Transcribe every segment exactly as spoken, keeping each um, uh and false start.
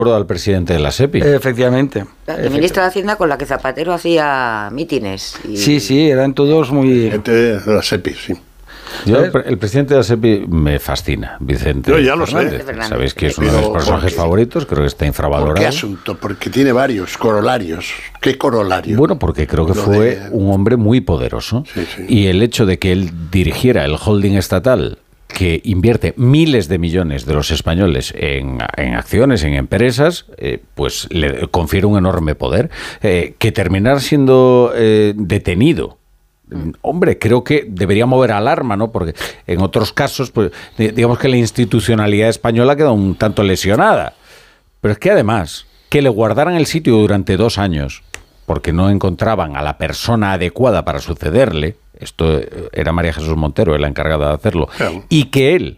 al presidente de la SEPI. Efectivamente. El ministro de Hacienda con la que Zapatero hacía mítines. Y... Sí, sí, eran todos muy... El presidente de la SEPI, sí. Yo, el, el presidente de la SEPI me fascina, Vicente. Yo ya lo Fernández. sé. Sabéis que es uno de mis personajes favoritos, creo que está infravalorado. ¿Por qué asunto? Porque tiene varios corolarios. ¿Qué corolario? Bueno, porque creo que Lo fue de... un hombre muy poderoso. Sí, sí. Y el hecho de que él dirigiera el holding estatal que invierte miles de millones de los españoles en, en acciones, en empresas, eh, pues le confiere un enorme poder. Eh, que terminar siendo eh, detenido, hombre, creo que debería mover alarma, ¿no? Porque en otros casos, pues digamos que la institucionalidad española queda un tanto lesionada. Pero es que además, que le guardaran el sitio durante dos años, porque no encontraban a la persona adecuada para sucederle, esto era María Jesús Montero, la encargada de hacerlo, claro. Y que él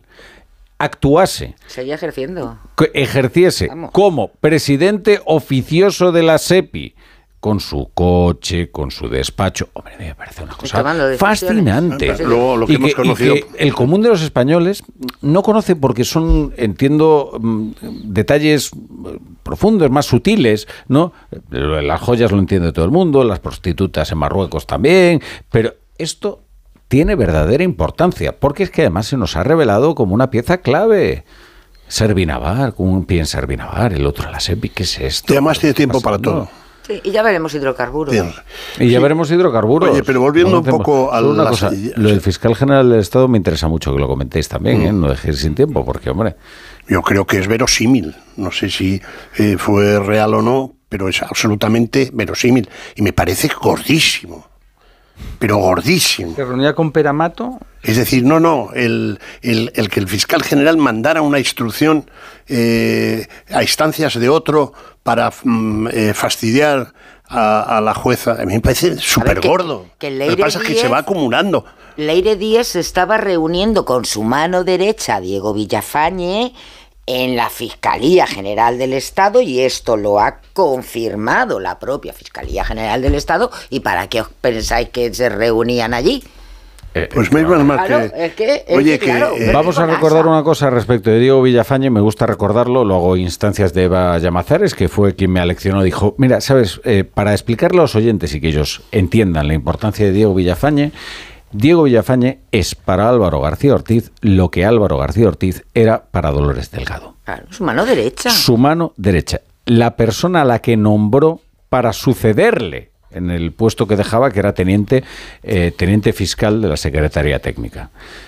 actuase, seguía ejerciendo, que ejerciese Vamos. como presidente oficioso de la SEPI, con su coche, con su despacho. Hombre, me parece una cosa fascinante. Lo, lo que y, hemos que, conocido... y que el común de los españoles no conoce porque son, entiendo, detalles profundos, más sutiles, ¿no? Las joyas lo entiende todo el mundo, las prostitutas en Marruecos también, pero esto tiene verdadera importancia, porque es que además se nos ha revelado como una pieza clave. Servinavar, con un pie en Servinavar, el otro en la SEPI, ¿qué es esto? Y además tiene tiempo para todo. Sí, y ya veremos hidrocarburos. Bien. Y ya sí. veremos hidrocarburos. Oye, pero volviendo un poco a una las... cosa, lo del fiscal general del Estado me interesa mucho que lo comentéis también, mm. ¿eh? No dejéis sin tiempo, porque, hombre... Yo creo que es verosímil. No sé si eh, fue real o no, pero es absolutamente verosímil. Y me parece gordísimo. Pero gordísimo. ¿Se reunía con Peramato? Es decir, no, no, el, el, el que el fiscal general mandara una instrucción eh, a instancias de otro para mm, eh, fastidiar a, a la jueza, a mí me parece súper gordo. Que, que Lo que pasa es que se va acumulando. Leire Díez se estaba reuniendo con su mano derecha, Diego Villafañe, en la Fiscalía General del Estado, y esto lo ha confirmado la propia Fiscalía General del Estado. ¿Y para qué os pensáis que se reunían allí? Eh, pues menos mal claro, que... Es que es oye, que, claro, que... Eh, vamos a recordar una cosa respecto de Diego Villafañe, me gusta recordarlo, lo hago instancias de Eva Llamazares, que fue quien me aleccionó, dijo, mira, sabes, eh, para explicarle a los oyentes y que ellos entiendan la importancia de Diego Villafañe, Diego Villafañe es para Álvaro García Ortiz lo que Álvaro García Ortiz era para Dolores Delgado. Claro, su mano derecha. Su mano derecha. La persona a la que nombró para sucederle en el puesto que dejaba, que era teniente, eh, teniente fiscal de la Secretaría Técnica.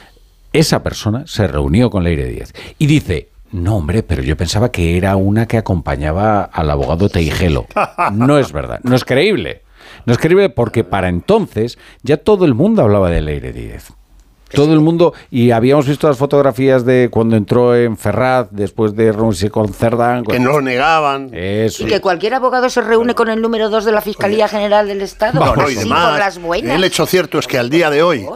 Esa persona se reunió con Leire Díez y dice, no hombre, pero yo pensaba que era una que acompañaba al abogado Teijelo. No es verdad, no es creíble. No es creíble porque para entonces ya todo el mundo hablaba de Leire Díez. Todo el mundo, y habíamos visto las fotografías de cuando entró en Ferraz, después de reunirse con Cerdán. Que no lo negaban. Eso. Y que cualquier abogado se reúne con el número dos de la Fiscalía General del Estado. No, no, y sí, demás, por las buenas. el hecho cierto es que al día de hoy,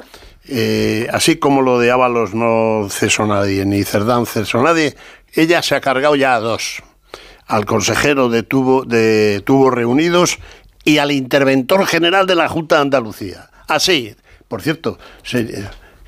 eh, así como lo de Ábalos no cesó nadie, ni Cerdán cesó nadie, ella se ha cargado ya a dos. Al consejero de Tubo, de Tubos Reunidos y al interventor general de la Junta de Andalucía. Así, por cierto, se,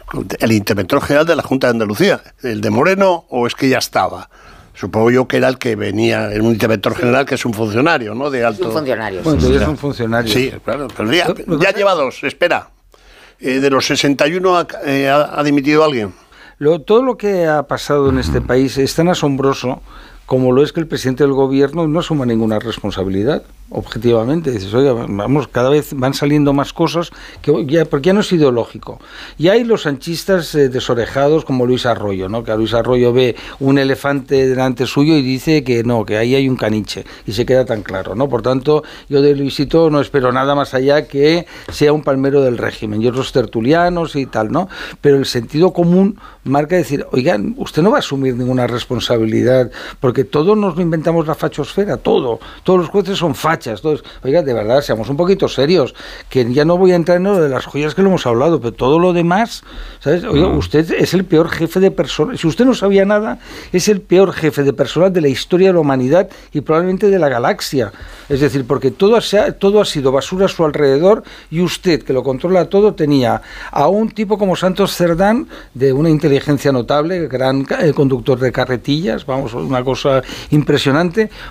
el interventor general de la Junta de Andalucía, el de Moreno, o es que ya estaba. Supongo yo que era el que venía, un interventor general que es un funcionario, ¿no? De alto. Es un funcionario. Bueno, sí, es un funcionario. Sí, claro, pero ya, ya lleva dos, espera. Eh, de los sesenta y uno ha, eh, ha, ha dimitido alguien. Lo, todo lo que ha pasado en este país es tan asombroso como lo es que el presidente del gobierno no asuma ninguna responsabilidad, objetivamente. Dices, oiga, vamos, cada vez van saliendo más cosas, que ya, porque ya no es ideológico. Y hay los sanchistas eh, desorejados como Luis Arroyo, ¿no? Que a Luis Arroyo ve un elefante delante suyo y dice que no, que ahí hay un caniche, y se queda tan claro, ¿no? Por tanto, yo de Luisito no espero nada más allá que sea un palmero del régimen, y otros tertulianos y tal, ¿no? Pero el sentido común marca decir, oigan, usted no va a asumir ninguna responsabilidad, porque todos nos lo inventamos la fachosfera, todo, todos los jueces son fachos, fachas. Entonces, oiga, de verdad, seamos un poquito serios, que ya no voy a entrar en lo de las joyas que lo hemos hablado, pero todo lo demás, ¿sabes? Oiga, mm. usted es el peor jefe de personal. Si usted no sabía nada, es el peor jefe de personal de la historia de la humanidad y probablemente de la galaxia. Es decir, porque todo, ha, todo ha sido basura a su alrededor y usted, que lo controla todo, tenía a un tipo como Santos Cerdán, de una inteligencia notable, gran eh, conductor de carretillas, vamos, una cosa impresionante,